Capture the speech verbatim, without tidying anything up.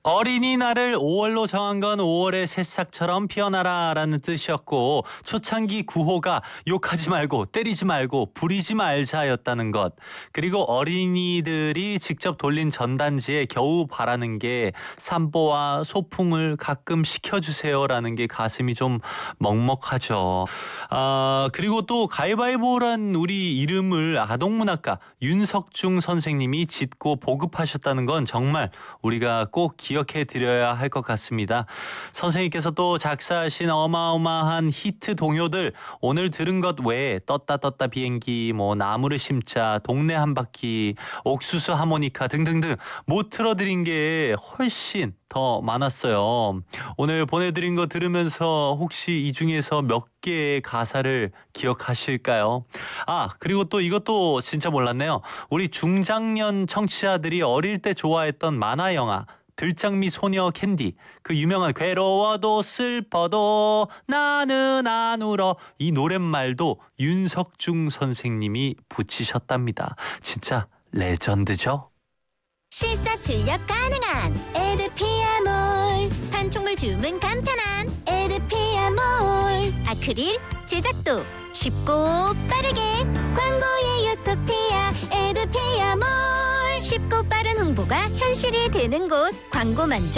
어린이날을 오월로 정한 건 오월의 새싹처럼 피어나라 라는 뜻이었고, 초창기 구호가 욕하지 말고 때리지 말고 부리지 말자였다는 것, 그리고 어린이들이 직접 돌린 전단지에 겨우 바라는 게 산보와 소풍을 가끔 시켜주세요라는 게 가슴이 좀 먹먹하죠. 아, 그리고 또 가위바위보란 우리 이름을 아동문학가 윤석중 선생님이 짓고 보급하셨다는 건 정말 우리가 꼭 기억해 드려야 할 것 같습니다. 선생님께서 또 작사하신 어마어마한 히트 동요들, 오늘 들은 것 외에 떴다 떴다 비행기, 뭐 나무를 심자, 동네 한 바퀴, 옥수수 하모니카 등등등 못 틀어드린 게 훨씬 더 많았어요. 오늘 보내드린 거 들으면서 혹시 이 중에서 몇 개의 가사를 기억하실까요? 아, 그리고 또 이것도 진짜 몰랐네요. 우리 중장년 청취자들이 어릴 때 좋아했던 만화 영화 들장미 소녀 캔디, 그 유명한 괴로워도 슬퍼도 나는 안 울어, 이 노랫말도 윤석중 선생님이 붙이셨답니다. 진짜 레전드죠? 실사 출력 가능한 에르피아몰, 판촉물 주문 간편한 에르피아몰, 아크릴 제작도 쉽고 빠르게, 광고의 유토피아 에르피아몰, 쉽고 빠른 홍보가 현실이 되는 곳, 광고 만족